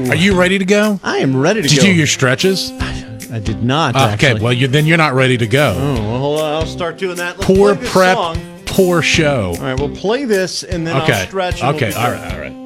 Are you ready to go? I am ready to Did go. you do your stretches? I did not, actually. Okay, well, then you're not ready to go. Oh, well, hold on. I'll start doing that. Let's Poor play this prep, song. poor show. All right, we'll play this, and then I'll stretch. And Okay, we'll all right.